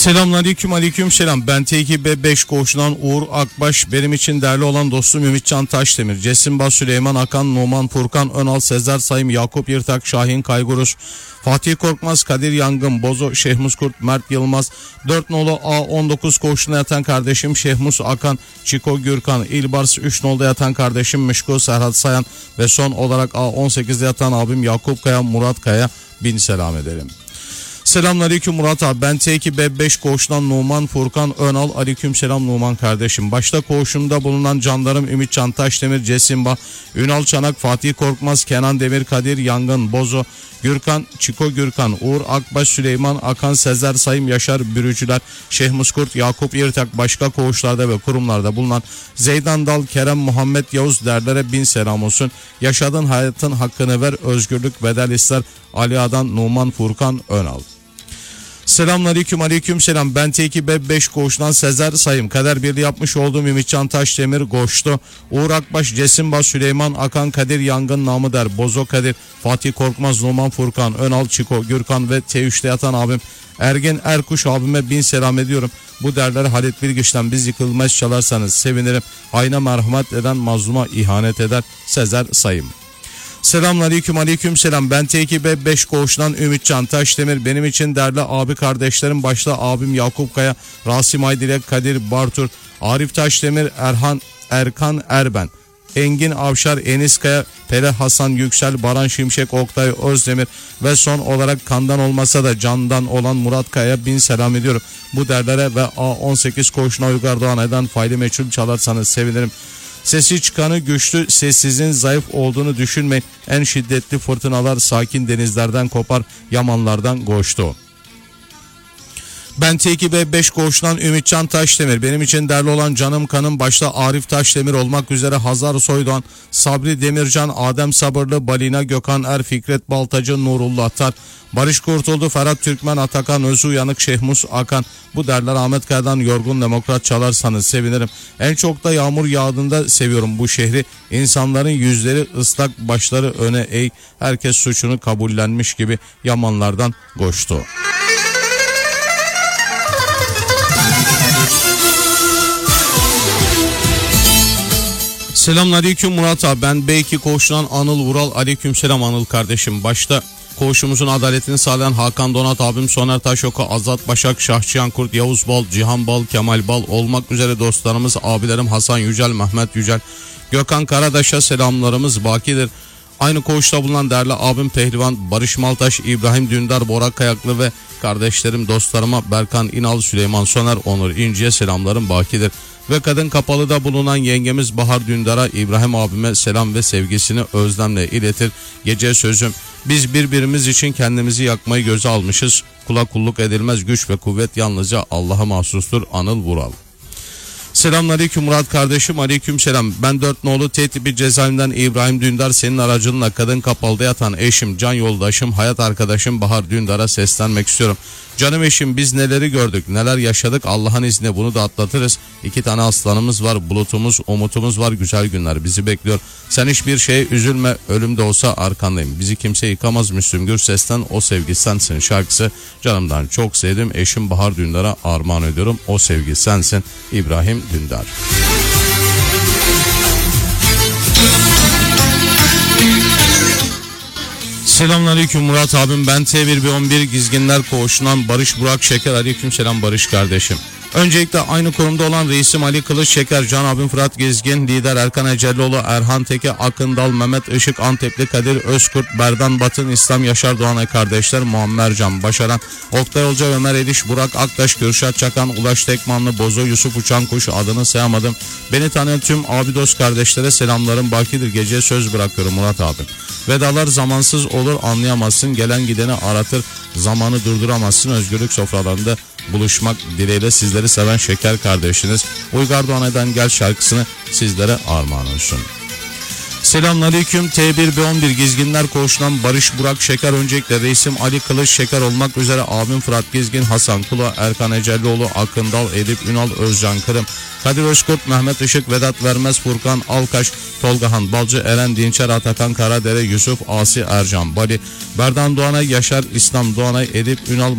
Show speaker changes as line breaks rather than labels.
Selamünaleyküm, aleyküm selam. Ben T2B5 koğuşundan Uğur Akbaş. Benim için değerli olan dostum Ümitcan Taşdemir, Cesim Süleyman Akan, Numan Furkan Önal, Sezer Sayım, Yakup Yırtak, Şahin Kaygurus, Fatih Korkmaz, Kadir Yangın, Bozo, Şehmus Kurt, Mert Yılmaz, 4 nolu A19 koğuşuna yatan kardeşim Şehmus Akan, Çiko Gürkan, İlbars 3 nolda yatan kardeşim Mişko Serhat Sayan ve son olarak A18'de yatan abim Yakup Kaya, Murat Kaya bin selam ederim. Selamünaleyküm Murat abi, ben T2B5 koğuşundan Numan Furkan Önal. Aleykümselam Numan kardeşim. Başta koğuşumda bulunan canlarım Ümitcan Taşdemir, Cesimba, Ünal Çanak, Fatih Korkmaz, Kenan Demir, Kadir Yangın, Bozo, Gürkan, Çiko Gürkan, Uğur Akbaş, Süleyman Akan, Sezer Sayım, Yaşar Bürücüler, Şehmus Kurt, Yakup Yırtak, başka koğuşlarda ve kurumlarda bulunan Zeydan Dal, Kerem Muhammed Yavuz derlere bin selam olsun. Yaşadığın hayatın hakkını ver, özgürlük bedel ister. Ali Adan, Numan Furkan Önal. Selamünaleyküm, aleyküm selam. Ben T2B5 koğuşundan Sezer Sayım, kader birliği yapmış olduğum Ümitcan Taşdemir, Goştu, Uğur Akbaş, Cesimba, Süleyman Akan, Kadir Yangın, Namı Der, Bozo Kadir, Fatih Korkmaz, Numan Furkan Önal, Çiko Gürkan ve T3'te yatan abim Ergen Erkuş abime bin selam ediyorum. Bu derleri Halit Bilgiç'ten biz yıkılmaz çalarsanız sevinirim. Hayna merhamet eden mazluma ihanet eder. Sezer Sayım. Selamünaleyküm, aleyküm selam. Ben T2B5 koğuşundan Ümitcan Taşdemir. Benim için değerli abi kardeşlerim, başta abim Yakup Kaya, Rasim Aydilek, Kadir Bartur, Arif Taşdemir, Erkan Erben, Engin Avşar, Enis Kaya, Pele Hasan Yüksel, Baran Şimşek, Oktay Özdemir ve son olarak kandan olmasa da candan olan Murat Kaya bin selam ediyorum. Bu derlere ve A18 koğuşuna Uygar Doğanay'dan faili meçhul çalarsanız sevinirim. Sesi çıkanı güçlü, sessizin zayıf olduğunu düşünmeyin. En şiddetli fırtınalar sakin denizlerden kopar, yamanlardan koştu. Ben T2B5 koğuşundan Ümitcan Taşdemir. Benim için değerli olan canım kanım, başta Arif Taşdemir olmak üzere Hazar Soydoğan, Sabri Demircan, Adem Sabırlı, Balina Gökhan Er, Fikret Baltacı, Nurullah Tar, Barış Kurtuldu, Ferhat Türkmen, Atakan Özü Uyanık, Şehmus Akan. Bu derler Ahmet Kaya'dan Yorgun Demokrat çalarsanız sevinirim. En çok da yağmur yağdığında seviyorum bu şehri. İnsanların yüzleri ıslak, başları öne eğ. Herkes suçunu kabullenmiş gibi yamanlardan koştu. Selamünaleyküm Murat abi, ben B2 koğuşundan Anıl Vural. Aleykümselam Anıl kardeşim. Başta koğuşumuzun adaletini sağlayan Hakan Donat abim, Soner Taşoku, Azat Başak, Şahçıyan Kurt, Yavuz Bal, Cihan Bal, Kemal Bal olmak üzere dostlarımız, abilerim Hasan Yücel, Mehmet Yücel, Gökhan Karadaş'a selamlarımız bakidir. Aynı koğuşta bulunan değerli abim Pehlivan Barış Maltaş, İbrahim Dündar, Bora Kayaklı ve kardeşlerim, dostlarıma Berkan İnal, Süleyman Soner, Onur İnci'ye selamlarım bakidir. Ve kadın kapalıda bulunan yengemiz Bahar Dündar'a, İbrahim abime selam ve sevgisini özlemle iletir. Gece sözüm, biz birbirimiz için kendimizi yakmayı göze almışız. Kula kulluk edilmez, güç ve kuvvet yalnızca Allah'a mahsustur. Anıl Vural. Selamünaleyküm Murat kardeşim, aleyküm selam. Ben 4 nolu T tipi cezaevinden İbrahim Dündar, senin aracınla kadın kapalıda yatan eşim, can yoldaşım, hayat arkadaşım Bahar Dündar'a seslenmek istiyorum. Canım eşim, biz neleri gördük, neler yaşadık, Allah'ın izniyle bunu da atlatırız. 2 tane aslanımız var, bulutumuz, umutumuz var, güzel günler bizi bekliyor. Sen hiçbir şeye üzülme, ölüm de olsa arkandayım. Bizi kimse yıkamaz Müslüm Gürses'ten O Sevgi Sensin şarkısı canımdan çok sevdim. Eşim Bahar Dündar'a armağan ediyorum. O Sevgi Sensin, İbrahim Dündar. Selamünaleyküm Murat abim, ben T1B11 Gizginler koğuşundan Barış Burak Şeker. Aleykümselam Barış kardeşim. Öncelikle aynı kurumda olan reisim Ali Kılıç Şeker, can abim Fırat Gezgin, lider Erkan Ecelloğlu, Erhan Teke, Akın Dal, Mehmet Işık, Antepli Kadir Özkurt, Berdan Batın, İslam Yaşar Doğanay kardeşler, Muammer Can Başaran, Oktay Olca, Ömer Ediş, Burak Aktaş, Kürşat Çakan, Ulaş Tekmanlı, Bozo, Yusuf Uçankuş, adını sayamadım. Beni tanıyan tüm abi dost kardeşlere selamlarım bakidir. Geceye söz bırakıyorum Murat abim. Vedalar zamansız olur, anlayamazsın, gelen gideni aratır, zamanı durduramazsın. Özgürlük sofralarında buluşmak dileğiyle sizleri seven Şeker kardeşiniz Uygar Doğanay'dan Gel şarkısını sizlere armağan olsun. Selamünaleyküm T1B11 Gizginler koğuşundan Barış Burak Şeker. Öncelikle reisim Ali Kılıç Şeker olmak üzere abim Fırat Gezgin, Hasan Kula, Erkan Ecelloğlu, Akın Dal, Edip Ünal, Özcan Kırım, Kadir Özkurt, Mehmet Işık, Vedat Vermez, Furkan Alkaş, Tolgahan Balcı, Eren Dinçer, Atakan Karadere, Yusuf Asi, Ercan Bali, Berdan Doğanay, Yaşar İslam Doğanay, Edip Ünal,